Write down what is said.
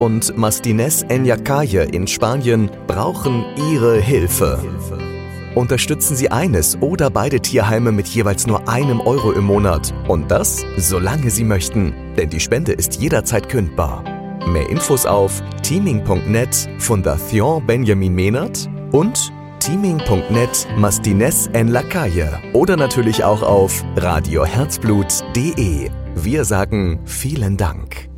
und Mastines en la Calle in Spanien brauchen Ihre Hilfe. Unterstützen Sie eines oder beide Tierheime mit jeweils nur €1 im Monat. Und das, solange Sie möchten. Denn die Spende ist jederzeit kündbar. Mehr Infos auf teaming.net Fundación Benjamin Mehnert und teaming.net Mastines en la Calle oder natürlich auch auf radioherzblut.de. Wir sagen vielen Dank.